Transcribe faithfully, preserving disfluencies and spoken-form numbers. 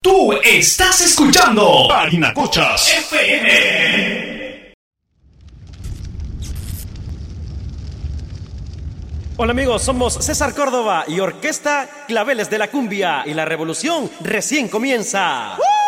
Tú estás escuchando Harinacochas F M. Hola amigos, somos César Córdoba y Orquesta Claveles de la Cumbia y la revolución recién comienza. ¡Uh!